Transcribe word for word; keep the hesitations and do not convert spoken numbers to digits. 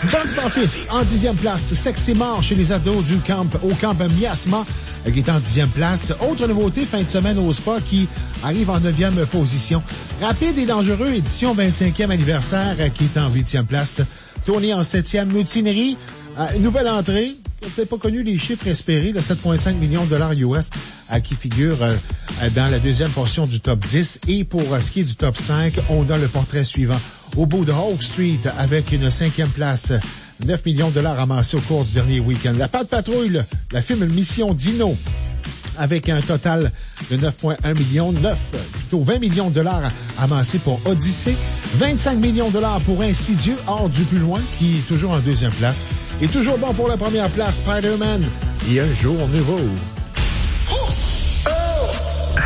Box Office en dixième place. Sexy Mort chez les ados du camp, au camp Miasma, qui est en dixième place. Autre nouveauté, fin de semaine au Spa, qui arrive en neuvième position. Rapide et dangereux, édition vingt-cinquième anniversaire, qui est en huitième place. Tourné en septième. Mutinerie, euh, nouvelle entrée. Vous n'avez peut-être pas connu les chiffres espérés, le sept virgule cinq millions de dollars U S, euh, qui figure euh, dans la deuxième portion du top dix. Et pour euh, ce qui est du top cinq, on a le portrait suivant. Au bout de Hawk Street, avec une cinquième place, neuf millions de dollars amassés au cours du dernier week-end. La Patte Patrouille, la film Mission Dino, avec un total de neuf virgule un millions, neuf, plutôt vingt millions de dollars amassés pour Odyssée, vingt-cinq millions de dollars pour Insidieux, hors du plus loin, qui est toujours en deuxième place. Et toujours bon pour la première place, Spider-Man et un jour nouveau.